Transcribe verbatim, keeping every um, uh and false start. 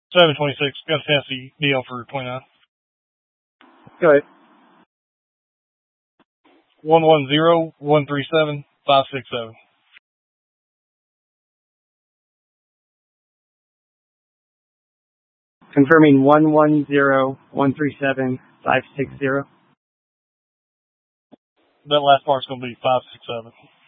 seven twenty-six. Got a fancy deal for twenty-nine. Go ahead. One one zero one three seven five six seven. Confirming one one zero one three seven five six zero. That last part's going to be five six seven.